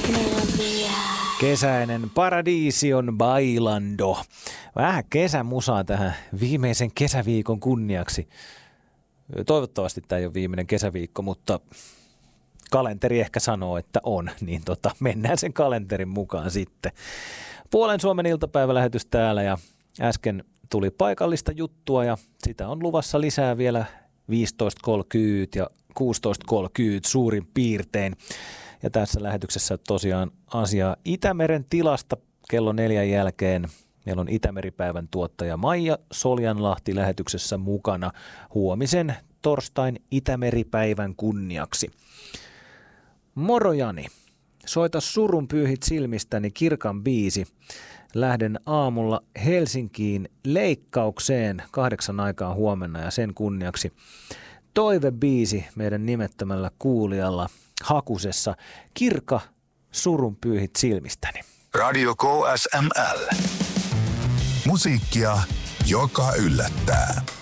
Kesäinen paradiisi on bailando. Vähän kesämusaa tähän viimeisen kesäviikon kunniaksi. Toivottavasti tämä ei ole viimeinen kesäviikko, mutta kalenteri ehkä sanoo, että on. Niin mennään sen kalenterin mukaan sitten. Puolen Suomen iltapäivälähetys täällä ja äsken tuli paikallista juttua ja sitä on luvassa lisää vielä 15.30 ja 16.30 suurin piirtein. Ja tässä lähetyksessä tosiaan asiaa Itämeren tilasta kello 4 jälkeen. Meillä on Itämeripäivän tuottaja Maija Soljanlahti lähetyksessä mukana huomisen torstain Itämeripäivän kunniaksi. Moro Jani, soita Surun pyyhit silmistäni kirkan biisi. Lähden aamulla Helsinkiin leikkaukseen 8 aikaan huomenna ja sen kunniaksi toivebiisi meidän nimettömällä kuulijalla hakusessa. Kirka, Surun pyyhit silmistäni. Radio KSML. Musiikkia, joka yllättää.